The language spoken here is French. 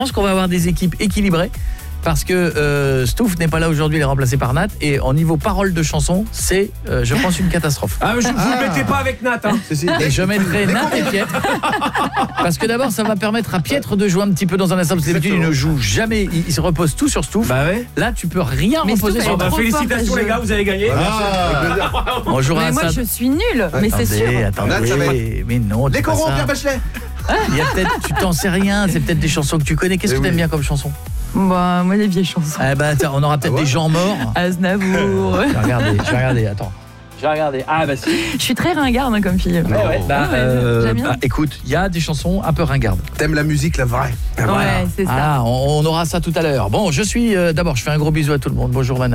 pense qu'on va avoir des équipes équilibrées parce que Stouff n'est pas là aujourd'hui, il est remplacé par Nat et en niveau parole de chanson, c'est je pense une catastrophe. Ah mais vous ne mettez pas avec Nat hein. Et je mettrai Nat et Pietre. Parce que d'abord ça va permettre à Pietre de jouer un petit peu dans un ensemble, parce que d'habitude il ne joue jamais, il se repose tout sur Stouff. Bah ouais. Là tu peux rien reposer sur Nat. Félicitations les gars, vous avez gagné. On jouera à Mais moi ça. je suis nulle, mais c'est sûr. Attendez, mais non, Les corons, Pierre Bachelet. Il y a peut-être, tu t'en sais rien, c'est peut-être des chansons que tu connais. Qu'est-ce que t'aimes bien comme chanson? Bah, moi les vieilles chansons. Eh ben, on aura peut-être des gens morts. Aznavour. Je vais regarder, attends. Je vais regarder. Ah bah si. Je suis très ringarde hein, comme fille. J'aime bien. Écoute, il y a des chansons un peu ringardes. T'aimes la musique, la vraie. Ouais, c'est ça. On aura ça tout à l'heure. Bon, d'abord, je fais un gros bisou à tout le monde. Bonjour Vanna.